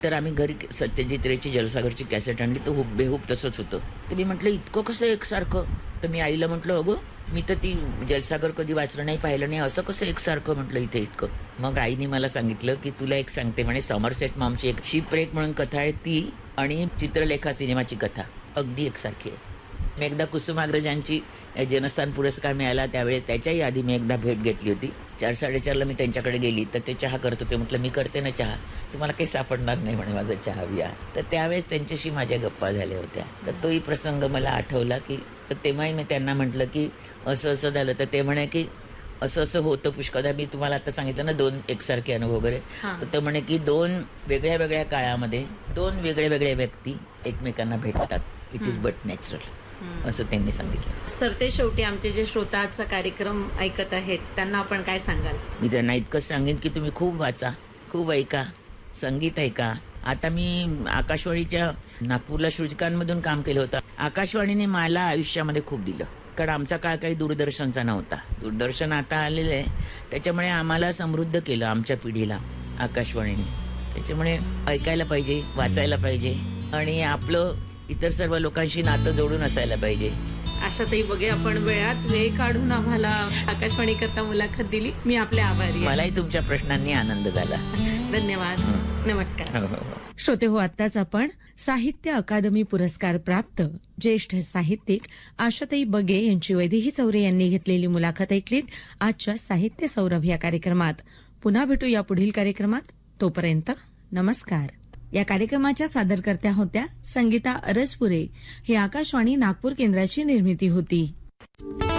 तर आम्ही घरी सत्यजित रेची जलसागरची कॅसेट आणली, तर हुबेहूब तसंच होतं. तर मी म्हटलं इतकं कसं एकसारखं? तर मी आईला म्हटलं, अगं मी तर ती जलसागर कधी वाचलं नाही, पाहिलं नाही, असं कसं एकसारखं म्हटलं इथे इतकं. मग आईने मला सांगितलं की तुला एक सांगते म्हणे, समरसेट मॉमची एक शिपरेक म्हणून कथा आहे ती आणि चित्रलेखा सिनेमाची कथा अगदी एकसारखी आहे. मी एकदा कुसुमाग्रजांची जनस्थान पुरस्कार मिळाला त्यावेळेस त्याच्याही आधी मी एकदा भेट घेतली होती. 4:30ला मी त्यांच्याकडे गेली तर ते चहा करत होते. म्हटलं मी करते ना चहा, तुम्हाला काही सापडणार नाही म्हणे माझा चहा बिया. तर त्यावेळेस त्यांच्याशी माझ्या गप्पा झाल्या होत्या. तर तोही प्रसंग मला आठवला की तर तेव्हाही मी त्यांना म्हटलं की असं असं झालं. तर ते म्हणे की असं असं होतं पुष्कळदा. मी तुम्हाला आता सांगितलं ना 2 एकसारखे अनुभव वगैरे. तर ते म्हणे की 2 वेगळ्या वेगळ्या काळामध्ये 2 वेगळ्या वेगळ्या व्यक्ती एकमेकांना भेटतात. इट इज बट नॅचरल असं त्यांनी सांगितलं. सरते शेवटी आमचे जे श्रोताचा कार्यक्रम ऐकत आहेत त्यांना आपण काय सांगाल? मी त्यांना इतकंच सांगेन की तुम्ही खूप वाचा, खूप ऐका, संगीत ऐका. आता मी आकाशवाणीच्या नागपूरला सृजकांमधून काम केलं होतं. आकाशवाणीने मला आयुष्यामध्ये खूप दिलं, कारण आमचा काळ काही दूरदर्शनचा नव्हता. दूरदर्शन आता आलेलं आहे, त्याच्यामुळे आम्हाला समृद्ध केलं आमच्या पिढीला आकाशवाणीने. त्याच्यामुळे ऐकायला पाहिजे, वाचायला पाहिजे आणि आपलं इतर सर्व लोकांशी नातं जोडून असायला पाहिजे. आशाताई बघे, आपण वेळ काढून आम्हाला आकाशवाणी करता मुलाखत दिली. मी आपले आभारी आहे. मलाही तुमच्या प्रश्नांनी आनंद झाला. धन्यवाद. नमस्कार. हो, हो, हो. श्रोते हो, आत्ताच आपण साहित्य अकादमी पुरस्कार प्राप्त ज्येष्ठ साहित्यिक आशाताई बगे यांची वैदेही चौरे यांनी घेतलेली मुलाखत ऐकलीत आजच्या साहित्य सौरभ या कार्यक्रमात. पुन्हा भेटू या पुढील कार्यक्रमात. तोपर्यंत नमस्कार. या कार्यक्रमाच्या सादरकर्त्या होत्या संगीता अरसपुरे. ही आकाशवाणी नागपूर केंद्राची निर्मिती होती.